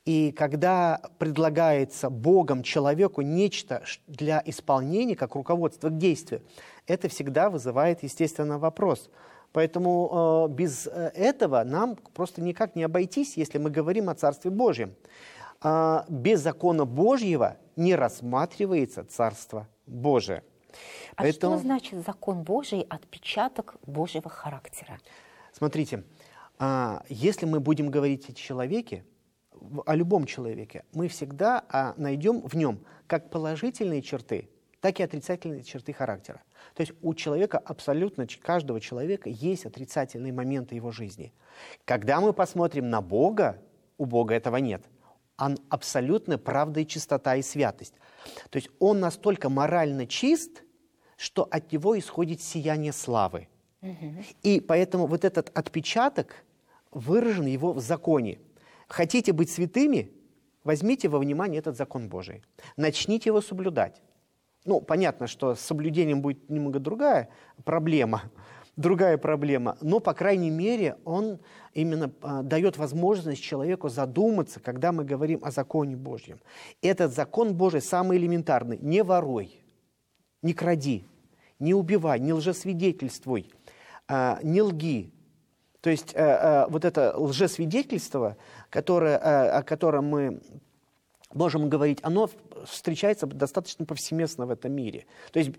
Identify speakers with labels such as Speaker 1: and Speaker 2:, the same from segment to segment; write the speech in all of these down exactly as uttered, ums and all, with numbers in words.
Speaker 1: И когда предлагается Богом человеку нечто для исполнения, как руководство к действию, это всегда вызывает, естественно, вопрос. Поэтому э, без этого нам просто никак не обойтись, если мы говорим о Царстве Божьем. Э, без закона Божьего не рассматривается Царство Божие.
Speaker 2: А Поэтому... что значит закон Божий, отпечаток Божьего характера?
Speaker 1: Смотрите, э, если мы будем говорить о человеке, о любом человеке, мы всегда а, найдем в нем как положительные черты, так и отрицательные черты характера. То есть у человека, абсолютно каждого человека, есть отрицательные моменты его жизни. Когда мы посмотрим на Бога, у Бога этого нет. Он абсолютная правда и чистота и святость. То есть он настолько морально чист, что от него исходит сияние славы. Угу. И поэтому вот этот отпечаток выражен его в законе. Хотите быть святыми, возьмите во внимание этот закон Божий. Начните его соблюдать. Ну, понятно, что с соблюдением будет немного другая проблема, другая проблема, но, по крайней мере, он именно а, дает возможность человеку задуматься, когда мы говорим о законе Божьем. Этот закон Божий самый элементарный. Не воруй, не кради, не убивай, не лжесвидетельствуй, а, не лги. То есть э, э, вот это лжесвидетельство, которое, э, о котором мы можем говорить, оно встречается достаточно повсеместно в этом мире. То есть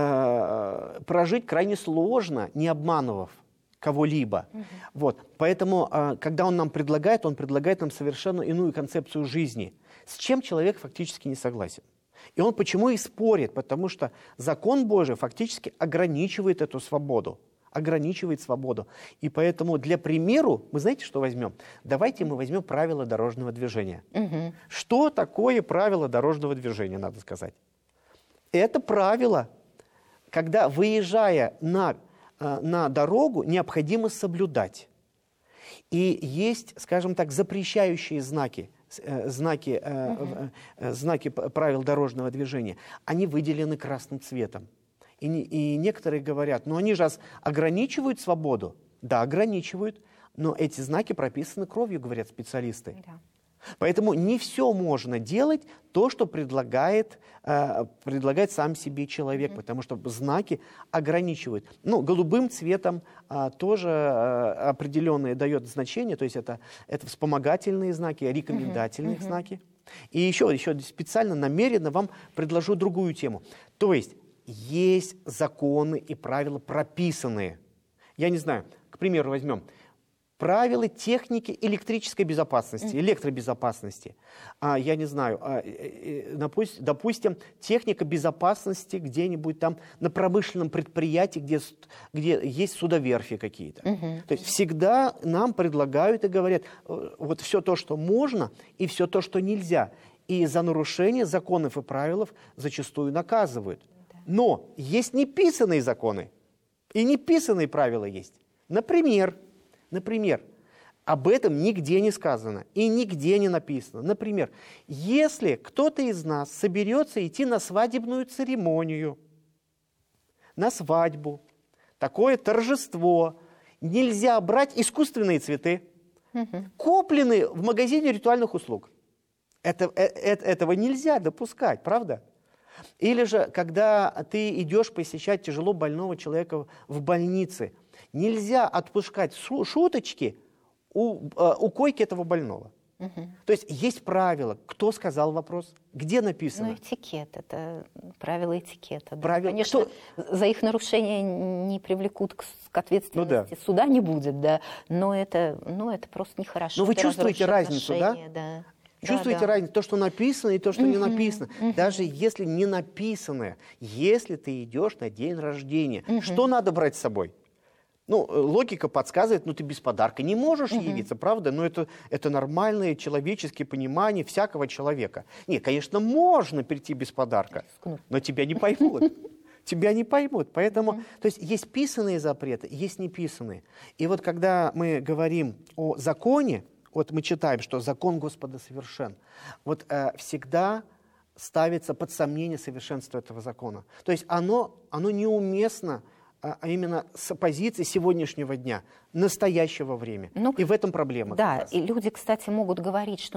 Speaker 1: э, прожить крайне сложно, не обманывав кого-либо. Угу. Вот. Поэтому, э, когда он нам предлагает, он предлагает нам совершенно иную концепцию жизни, с чем человек фактически не согласен. И он почему и спорит? Потому что закон Божий фактически ограничивает эту свободу. ограничивает свободу. И поэтому для примеру, мы знаете, что возьмем? Давайте мы возьмем правила дорожного движения. Угу. Что такое правило дорожного движения, надо сказать? Это правило, когда, выезжая на, на дорогу, необходимо соблюдать. И есть, скажем так, запрещающие знаки, знаки, угу. знаки правил дорожного движения. Они выделены красным цветом. И, и некоторые говорят, ну они же ограничивают свободу. Да, ограничивают, но эти знаки прописаны кровью, говорят специалисты. Да. Поэтому не все можно делать то, что предлагает, э, предлагает сам себе человек, mm-hmm. потому что знаки ограничивают. Ну, голубым цветом э, тоже э, определенное дает значение, то есть это, это вспомогательные знаки, рекомендательные mm-hmm. знаки. И еще, еще специально, намеренно вам предложу другую тему. То есть есть законы и правила прописанные. Я не знаю, к примеру, возьмем правила техники электрической безопасности, электробезопасности. А, я не знаю, а, допустим, допустим, техника безопасности где-нибудь там на промышленном предприятии, где, где есть судоверфи какие-то. Uh-huh. То есть всегда нам предлагают и говорят, вот все то, что можно, и все то, что нельзя. И за нарушение законов и правил зачастую наказывают. Но есть неписанные законы, и неписанные правила есть. Например, например, об этом нигде не сказано и нигде не написано. Например, если кто-то из нас соберется идти на свадебную церемонию, на свадьбу, такое торжество, нельзя брать искусственные цветы, угу. купленные в магазине ритуальных услуг. Это, это, этого нельзя допускать, правда? Или же, когда ты идешь посещать тяжело больного человека в больнице, нельзя отпускать шуточки у, у койки этого больного. Угу. То есть есть правила. Кто сказал вопрос? Где написано?
Speaker 2: Ну, этикет. Это правила этикета. Да.
Speaker 1: Правила.
Speaker 2: Конечно,
Speaker 1: Кто...
Speaker 2: за их нарушение не привлекут к, к ответственности.
Speaker 1: Ну, да.
Speaker 2: Суда не будет, да. Но это, ну, это просто нехорошо.
Speaker 1: Но вы чувствуете разницу, да?
Speaker 2: да?
Speaker 1: Чувствуете
Speaker 2: да, да.
Speaker 1: разницу? То, что написано, и то, что uh-huh, не написано. Uh-huh. Даже если не написано, если ты идешь на день рождения, uh-huh. что надо брать с собой? Ну, логика подсказывает, ну ты без подарка не можешь uh-huh. явиться, правда? Но это, это нормальное человеческое понимание всякого человека. Нет, конечно, можно прийти без подарка, но тебя не поймут. Тебя не поймут. Поэтому, uh-huh. то есть есть писанные запреты, есть неписанные. И вот когда мы говорим о законе, вот мы читаем, что закон Господа совершен. Вот э, всегда ставится под сомнение совершенство этого закона. То есть оно, оно неуместно, а, а именно с позиции сегодняшнего дня, настоящего времени. Ну, и в этом проблема.
Speaker 2: Да, и люди, кстати, могут говорить, что